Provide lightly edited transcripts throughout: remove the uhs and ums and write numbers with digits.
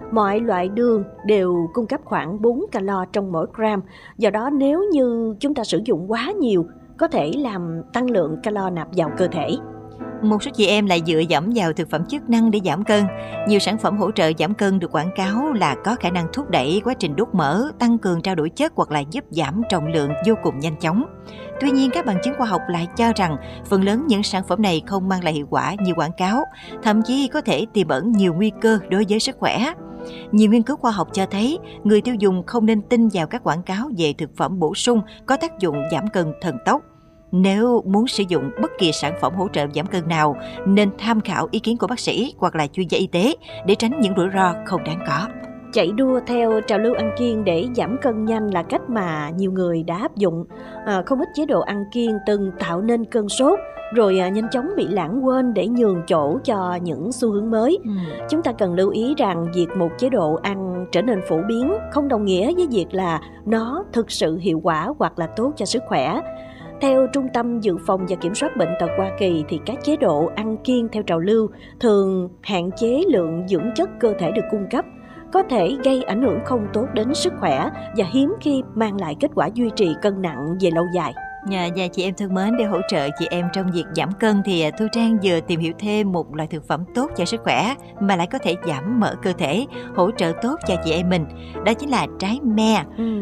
Mọi loại đường đều cung cấp khoảng 4 calo trong mỗi gram. Do đó nếu như chúng ta sử dụng quá nhiều, có thể làm tăng lượng calo nạp vào cơ thể. Một số chị em lại dựa dẫm vào thực phẩm chức năng để giảm cân. Nhiều sản phẩm hỗ trợ giảm cân được quảng cáo là có khả năng thúc đẩy quá trình đốt mỡ, tăng cường trao đổi chất hoặc là giúp giảm trọng lượng vô cùng nhanh chóng. Tuy nhiên, các bằng chứng khoa học lại cho rằng phần lớn những sản phẩm này không mang lại hiệu quả như quảng cáo, thậm chí có thể tiềm ẩn nhiều nguy cơ đối với sức khỏe. Nhiều nghiên cứu khoa học cho thấy người tiêu dùng không nên tin vào các quảng cáo về thực phẩm bổ sung có tác dụng giảm cân thần tốc. Nếu muốn sử dụng bất kỳ sản phẩm hỗ trợ giảm cân nào, nên tham khảo ý kiến của bác sĩ hoặc là chuyên gia y tế để tránh những rủi ro không đáng có. Chạy đua theo trào lưu ăn kiêng để giảm cân nhanh là cách mà nhiều người đã áp dụng. Không ít chế độ ăn kiêng từng tạo nên cơn sốt, rồi nhanh chóng bị lãng quên để nhường chỗ cho những xu hướng mới. Chúng ta cần lưu ý rằng việc một chế độ ăn trở nên phổ biến không đồng nghĩa với việc là nó thực sự hiệu quả hoặc là tốt cho sức khỏe. Theo Trung tâm Dự phòng và Kiểm soát Bệnh tật Hoa Kỳ thì các chế độ ăn kiêng theo trào lưu thường hạn chế lượng dưỡng chất cơ thể được cung cấp, có thể gây ảnh hưởng không tốt đến sức khỏe và hiếm khi mang lại kết quả duy trì cân nặng về lâu dài. Và chị em thân mến, để hỗ trợ chị em trong việc giảm cân thì Thu Trang vừa tìm hiểu thêm một loại thực phẩm tốt cho sức khỏe mà lại có thể giảm mỡ cơ thể, hỗ trợ tốt cho chị em mình. Đó chính là trái me.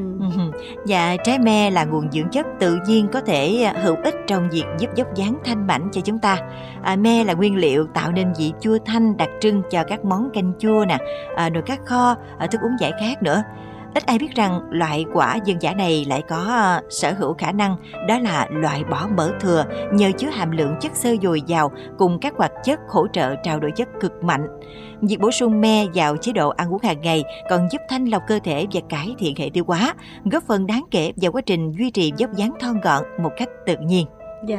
Và trái me là nguồn dưỡng chất tự nhiên có thể hữu ích trong việc giúp vóc dáng thanh mảnh cho chúng ta. Me là nguyên liệu tạo nên vị chua thanh đặc trưng cho các món canh chua nè, nồi cá kho, thức uống giải khát nữa. Ít ai biết rằng loại quả dân dã này lại có sở hữu khả năng đó là loại bỏ mỡ thừa nhờ chứa hàm lượng chất xơ dồi dào cùng các hoạt chất hỗ trợ trao đổi chất cực mạnh. Việc bổ sung me vào chế độ ăn uống hàng ngày còn giúp thanh lọc cơ thể và cải thiện hệ tiêu hóa, góp phần đáng kể vào quá trình duy trì vóc dáng thon gọn một cách tự nhiên.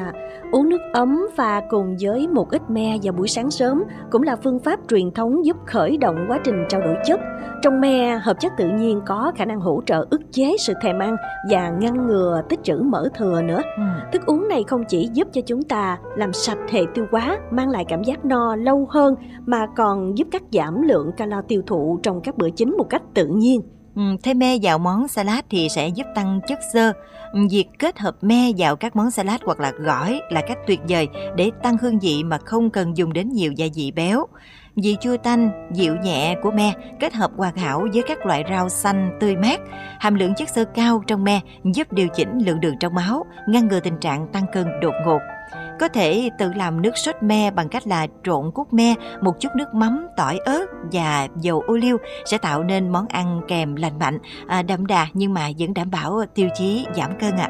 Uống nước ấm pha cùng với một ít me vào buổi sáng sớm cũng là phương pháp truyền thống giúp khởi động quá trình trao đổi chất. Trong me, hợp chất tự nhiên có khả năng hỗ trợ ức chế sự thèm ăn và ngăn ngừa tích trữ mỡ thừa nữa. Thức uống này không chỉ giúp cho chúng ta làm sạch hệ tiêu hóa, mang lại cảm giác no lâu hơn, mà còn giúp cắt giảm lượng calo tiêu thụ trong các bữa chính một cách tự nhiên. Thêm me vào món salad thì sẽ giúp tăng chất xơ. Việc kết hợp me vào các món salad hoặc là gỏi là cách tuyệt vời để tăng hương vị mà không cần dùng đến nhiều gia vị béo. Vị chua tanh, dịu nhẹ của me kết hợp hoàn hảo với các loại rau xanh tươi mát. Hàm lượng chất xơ cao trong me giúp điều chỉnh lượng đường trong máu, ngăn ngừa tình trạng tăng cân đột ngột. Có thể tự làm nước sốt me bằng cách là trộn cốt me, một chút nước mắm, tỏi ớt và dầu ô liu sẽ tạo nên món ăn kèm lành mạnh, đậm đà nhưng mà vẫn đảm bảo tiêu chí giảm cân ạ.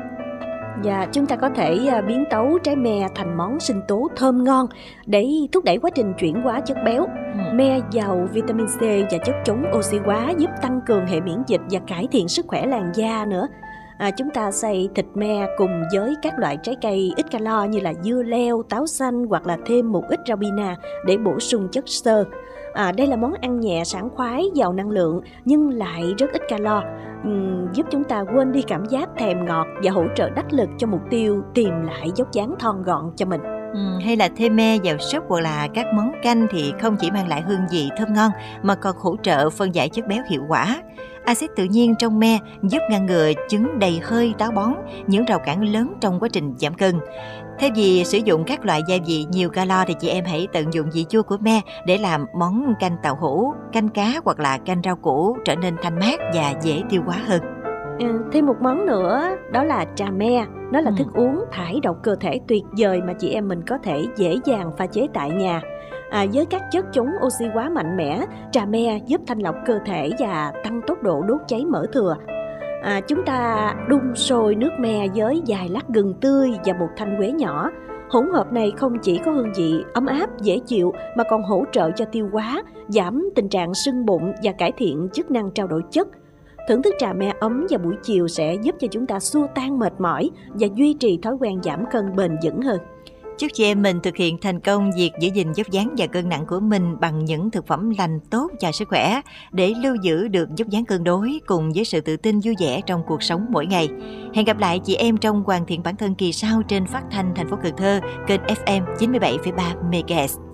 Và chúng ta có thể biến tấu trái me thành món sinh tố thơm ngon để thúc đẩy quá trình chuyển hóa chất béo. Me giàu vitamin C và chất chống oxy hóa giúp tăng cường hệ miễn dịch và cải thiện sức khỏe làn da nữa. Chúng ta xay thịt me cùng với các loại trái cây ít calo như là dưa leo, táo xanh hoặc là thêm một ít rau bina để bổ sung chất xơ. Đây là món ăn nhẹ sảng khoái, giàu năng lượng nhưng lại rất ít calo, giúp chúng ta quên đi cảm giác thèm ngọt và hỗ trợ đắc lực cho mục tiêu tìm lại vóc dáng thon gọn cho mình. Hay là thêm me vào súp hoặc là các món canh thì không chỉ mang lại hương vị thơm ngon mà còn hỗ trợ phân giải chất béo hiệu quả. Axit tự nhiên trong me giúp ngăn ngừa chứng đầy hơi, táo bón, những rào cản lớn trong quá trình giảm cân. Thay vì sử dụng các loại gia vị nhiều calo thì chị em hãy tận dụng vị chua của me để làm món canh tàu hũ, canh cá hoặc là canh rau củ trở nên thanh mát và dễ tiêu hóa hơn. Thêm một món nữa đó là trà me. Nó là thức uống thải độc cơ thể tuyệt vời mà chị em mình có thể dễ dàng pha chế tại nhà. Với các chất chống oxy hóa mạnh mẽ, trà me giúp thanh lọc cơ thể và tăng tốc độ đốt cháy mỡ thừa. Chúng ta đun sôi nước me với vài lát gừng tươi và một thanh quế nhỏ. Hỗn hợp này không chỉ có hương vị ấm áp, dễ chịu mà còn hỗ trợ cho tiêu hóa, giảm tình trạng sưng bụng và cải thiện chức năng trao đổi chất. Thưởng thức trà me ấm vào buổi chiều sẽ giúp cho chúng ta xua tan mệt mỏi và duy trì thói quen giảm cân bền vững hơn. Chúc chị em mình thực hiện thành công việc giữ gìn vóc dáng và cân nặng của mình bằng những thực phẩm lành tốt cho sức khỏe để lưu giữ được vóc dáng cân đối cùng với sự tự tin vui vẻ trong cuộc sống mỗi ngày. Hẹn gặp lại chị em trong hoàn thiện bản thân kỳ sau trên phát thanh thành phố Cần Thơ, kênh FM 97,3 MHz.